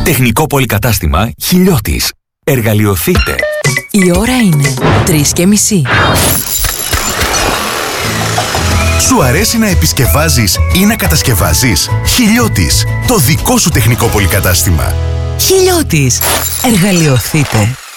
Τεχνικό πολυκατάστημα Χιλιώτης. Εργαλειοθείτε. Η ώρα είναι 3:30. Σου αρέσει να επισκευάζεις ή να κατασκευάζεις? Χιλιώτης, το δικό σου τεχνικό πολυκατάστημα. Χιλιώτης. Εργαλειοθείτε.